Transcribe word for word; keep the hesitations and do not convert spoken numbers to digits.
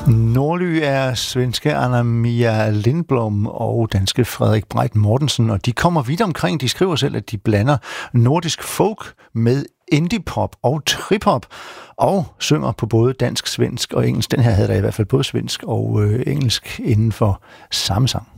Nordly er svenske Anna-Mia Lindblom og danske Frederik Breit Mortensen, og de kommer vidt omkring. De skriver selv, at de blander nordisk folk med indie-pop og trip-hop, og synger på både dansk, svensk og engelsk. Den her havde der i hvert fald både svensk og øh, engelsk inden for samme sang.